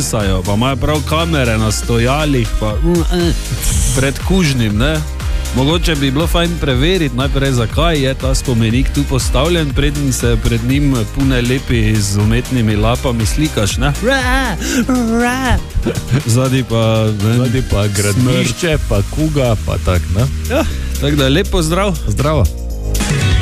dansajo, pa imajo prav kamere na stojalih, pa pred kužnim, ne. Mogoče bi bilo fajn preveriti najprej, zakaj je ta spomenik tu postavljen, preden se pred njim pune lepi z umetnimi lapami slikaš, ne? Zadaj pa gradbišče, pa kuga, pa tak, ne? Ja, tako da lepo zdrav. Zdravo.